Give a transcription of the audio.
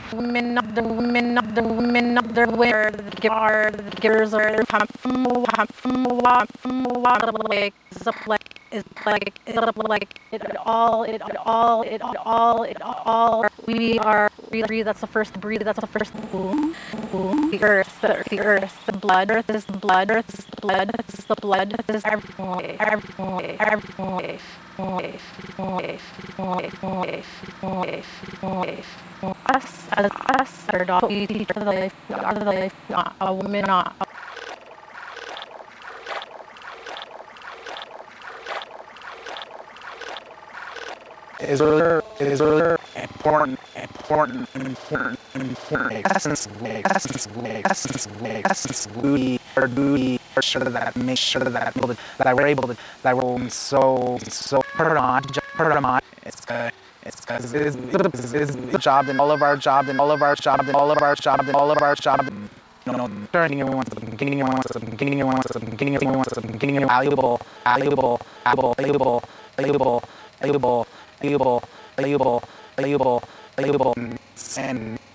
women of their where the gears are from like we are breathe. That's the first breathe. That's the first boom. The earth, the blood. Earth is the blood. Earth is the blood. This is the blood. This is everything. Us as us are not we are the women not. Is really important essence we are doing make sure that I were able to that we're so put it on it's good. It's the job and all of our job turning valuable and